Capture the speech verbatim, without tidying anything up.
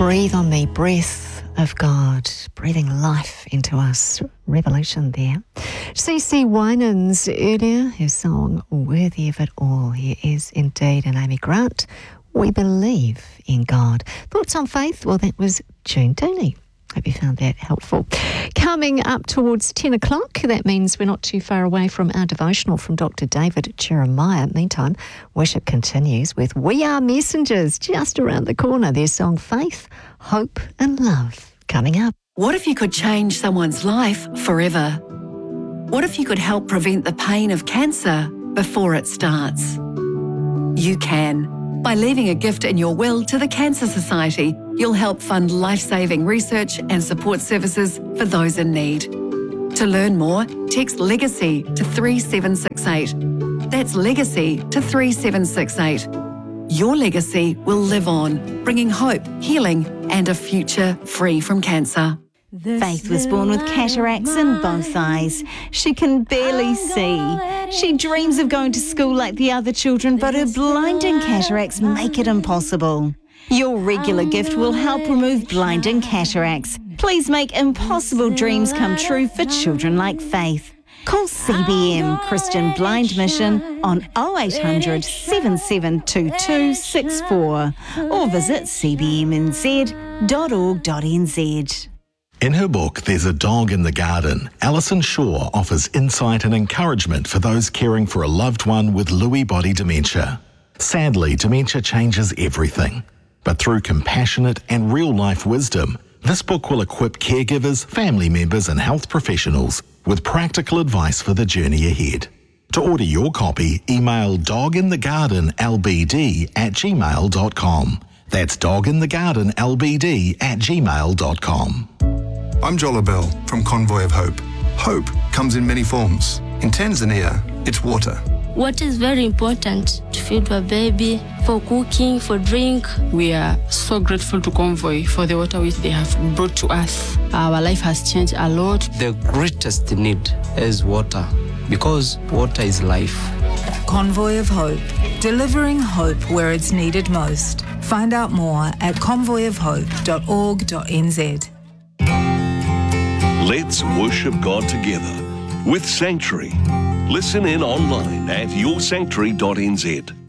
Breathe on me, breath of God, breathing life into us. Revelation there. C C Winans earlier, his song Worthy of It All. He is indeed an Amy Grant. We believe in God. Thoughts on faith? Well, that was June Dooley. Hope you found that helpful. Coming up towards ten o'clock, that means we're not too far away from our devotional from Doctor David Jeremiah. Meantime, worship continues with We Are Messengers just around the corner. Their song Faith, Hope and Love coming up. What if you could change someone's life forever? What if you could help prevent the pain of cancer before it starts? You can. By leaving a gift in your will to the Cancer Society, you'll help fund life-saving research and support services for those in need. To learn more, text LEGACY to three seven six eight. That's LEGACY to three seven six eight. Your legacy will live on, bringing hope, healing, and a future free from cancer. Faith was born with cataracts in both eyes. She can barely see. She dreams of going to school like the other children, but her blinding cataracts make it impossible. Your regular gift will help remove blinding cataracts. Please make impossible dreams come true for children like Faith. Call C B M Christian Blind Mission on oh eight hundred, seven seven two two six four or visit c b m n z dot org dot n z. In her book, There's a Dog in the Garden, Alison Shaw offers insight and encouragement for those caring for a loved one with Lewy body dementia. Sadly, dementia changes everything. But through compassionate and real-life wisdom, this book will equip caregivers, family members and health professionals with practical advice for the journey ahead. To order your copy, email doginthegardenlbd at gmail dot com. That's doginthegardenlbd at gmail dot com. I'm Jola Bell from Convoy of Hope. Hope comes in many forms. In Tanzania, it's water. Water is very important to feed a baby, for cooking, for drink. We are so grateful to Convoy for the water which they have brought to us. Our life has changed a lot. The greatest need is water, because water is life. Convoy of Hope, delivering hope where it's needed most. Find out more at convoy of hope dot org dot n z. Let's worship God together with Sanctuary. Listen in online at your sanctuary dot n z.